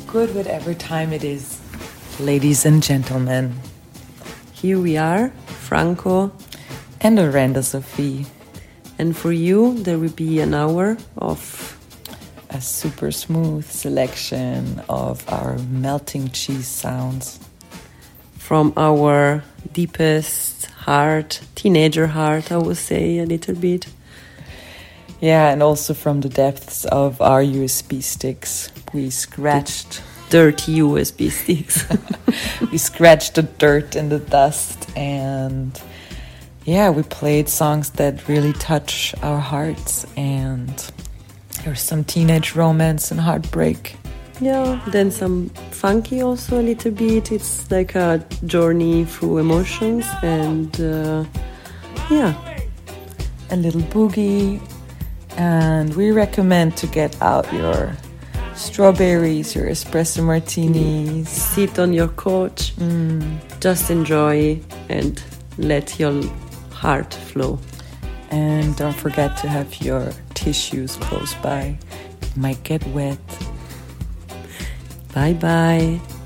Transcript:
Good whatever time it is, ladies and gentlemen. Here we are, Franco and Orenda Sophie. And for you, there will be an hour of a super smooth selection of our melting cheese sounds. From our deepest heart, teenager heart, I would say, a little bit. Yeah, and also from the depths of our USB sticks. We scratched dirty USB sticks. We scratched the dirt and the dust, and yeah, we played songs that really touch our hearts, and there's some teenage romance and heartbreak. Yeah, then some funky also a little bit. It's like a journey through emotions, and yeah, a little boogie. And we recommend to get out your strawberries, your espresso martinis. Sit on your couch, just enjoy and let your heart flow. And don't forget to have your tissues close by. You might get wet. Bye bye.